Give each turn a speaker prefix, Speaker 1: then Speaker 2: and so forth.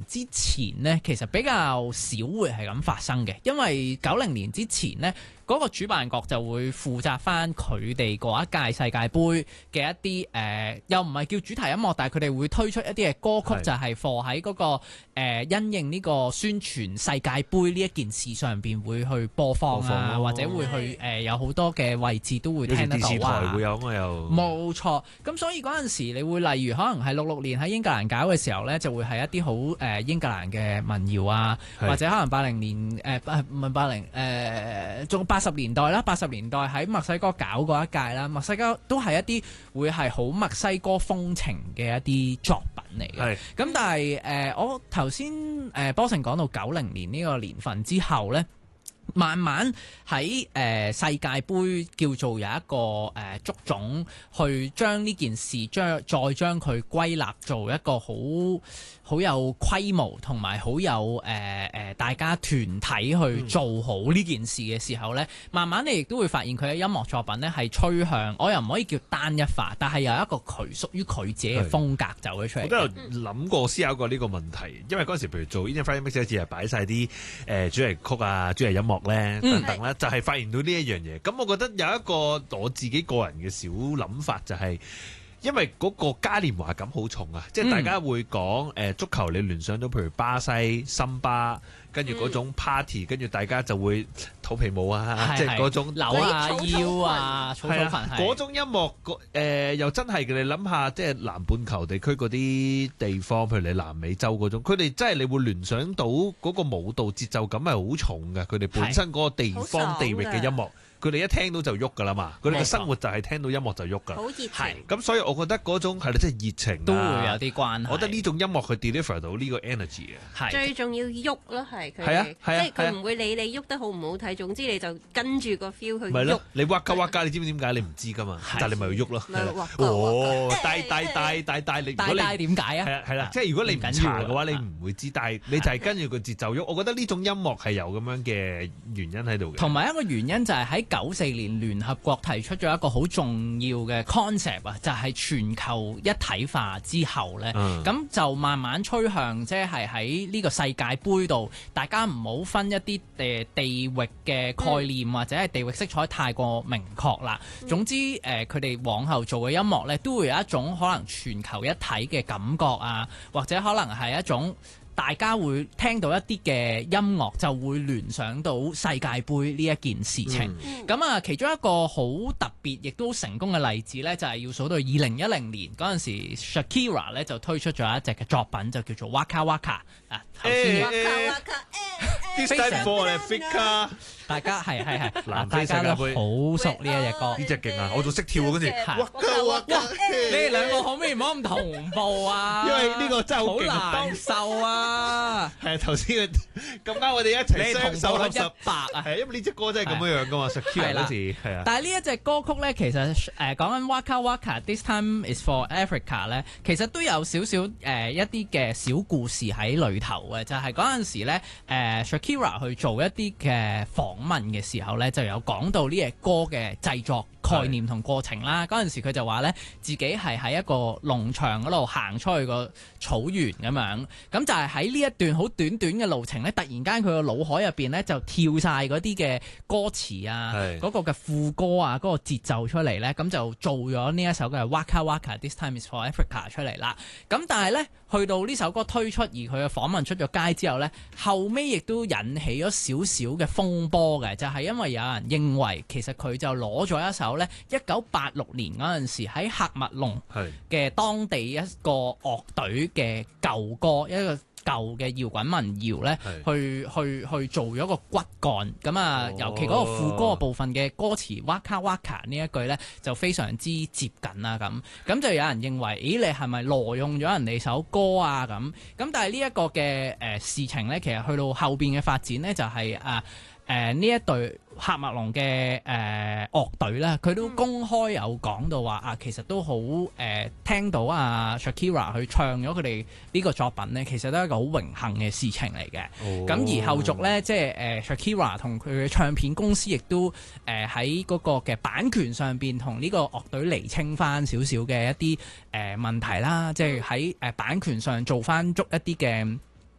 Speaker 1: 之前呢，其實比較少會係咁發生嘅，因為90年之前呢，嗰個主辦國就會負責翻佢哋嗰一屆世界盃嘅一啲又唔係叫主題音樂，但係佢哋會推出一啲嘅歌曲，就係放喺嗰個因應呢個宣傳世界盃呢一件事上邊會去播放啊，或者會去有好多嘅位置都會聽得到啊。電視台會有啊，又冇錯。咁所以嗰陣時，你會例如可能係66年喺英格蘭搞嘅時候呢，就會係一啲好英格蘭嘅民謠啊，或者可能80年唔係80仲80年代啦，80年代喺墨西哥搞過一屆啦，墨西哥都係一啲會係好墨西哥風情嘅一啲作品嚟嘅。咁但係我頭先波成講到90年呢個年份之後呢，慢慢喺世界盃叫做有一個足總去將呢件事再將佢歸納做一個好有規模同埋好有大家團體去做好呢件事嘅時候呢，慢慢你亦都會發現佢嘅音樂作品呢係趨向，我又唔可以叫單一化，但係有一個屬於佢自己嘅風格走咗出嚟。
Speaker 2: 我都有諗過思考過呢個問題，因為嗰陣時譬如做 Indian Friday Mix 嗰次係擺晒啲主題曲啊、主題音樂咧等等咧，就係發現到呢一樣嘢。咁我覺得有一個我自己個人嘅小諗法就係，因為嗰個嘉年華感好重啊，即係大家會講足球，你聯想到譬如巴西、森巴，跟住嗰種 party，跟住大家就會肚皮舞啊，即係嗰種
Speaker 1: 扭啊腰啊，草草份
Speaker 2: 嗰種音樂又真係嘅。你諗下，即係南半球地區嗰啲地方，譬如你南美洲嗰種，佢哋真係你會聯想到嗰個舞蹈節奏感係好重嘅。佢哋本身嗰個地方地域嘅音樂，佢哋一聽到就喐噶啦嘛，佢哋嘅生活就係聽到音樂就喐噶。
Speaker 3: 好熱情。
Speaker 2: 咁所以我覺得嗰種係啦，即係熱情
Speaker 1: 都會有啲關係。
Speaker 2: 我覺得呢種音樂佢 deliver 到呢個 energy 嘅。
Speaker 3: 最重要喐咯，係佢。
Speaker 2: 係啊，
Speaker 3: 即係佢唔會理你喐得好唔好睇，總之你就跟住個 feel 去喐。
Speaker 2: 咪咯，你哇卡哇卡，你知唔知點解？你唔知噶嘛，但係你咪要喐咯。哦，大，你如果你
Speaker 1: 點解啊？
Speaker 2: 係啦，即係如果你唔查嘅話，你唔會知。但係你就係跟住個節奏喐。我覺得呢種音樂係有咁樣嘅原因喺度嘅。
Speaker 1: 同埋一個原因就係喺94年聯合國提出咗一個好重要嘅 concept 啊，就係全球一體化之後呢，咁就慢慢趨向即係喺呢個世界盃度，大家唔好分一啲地域嘅概念或者係地域色彩太過明確啦。總之佢哋往後做嘅音樂呢，都會有一種可能全球一體嘅感覺啊，或者可能係一種大家會聽到一啲嘅音樂就會聯想到世界盃呢一件事情。咁其中一個好特別亦都成功嘅例子呢，就係要數到2010年嗰陣時 Shakira 呢就推出咗一隻嘅作品，就叫做 Waka Waka 啊。頭先大家係大家都好熟呢一隻歌，
Speaker 2: 呢隻勁啊！我仲識跳嗰陣時。
Speaker 1: 你哋兩個可唔可以唔好咁同步啊？
Speaker 2: 因為呢個真係好
Speaker 1: 難受啊！
Speaker 2: 係頭先咁啱我哋一齊雙手合十
Speaker 1: 100啊！
Speaker 2: 係因為呢隻歌真係咁樣樣噶嘛 ，Shakira 嗰時係啊。
Speaker 1: 但係呢一隻歌曲咧，其實講緊 Waka Waka This Time Is For Africa 咧，其實都有少少一啲嘅小故事喺裏頭嘅，就係嗰陣時咧Shakira 去做一啲嘅訪問嘅時候咧，就有講到呢隻歌嘅製作概念同過程啦。嗰陣時佢就話咧，自己係喺一個農場嗰度行出去個草原咁樣，咁就係喺呢一段好短短嘅路程咧，突然間佢個腦海入邊咧就跳晒嗰啲嘅歌詞啊，嗰個嘅副歌啊，嗰個節奏出嚟咧，咁就做咗呢一首嘅 Waka Waka This Time Is For Africa 出嚟啦。咁但係咧，去到呢首歌推出而佢嘅訪問出咗街之後咧，後尾亦都引起咗少少嘅風波嘅，就係因為有人認為其實佢就攞咗一首咧1986年嗰陣時喺喀麥隆嘅當地一個樂隊嘅舊歌，一個舊嘅搖滾民謠咧，去做咗個骨幹。咁尤其嗰個副歌部分嘅歌詞 Waka Waka 呢一句咧，就非常之接近啦。咁就有人認為，咦，你係咪挪用咗人哋首歌啊？咁但係呢一個嘅事情咧，其實去到後邊嘅發展咧，就係呢一隊喀麥隆嘅樂隊咧，佢都公開有講到話其實都好聽到Shakira 去唱咗佢哋呢個作品咧，其實都係一個好榮幸嘅事情嚟嘅。咁而後續咧，即係Shakira 同佢嘅唱片公司亦都喺嗰個嘅版權上邊同呢個樂隊釐清翻少少嘅一啲問題啦，即係喺版權上做翻足一啲嘅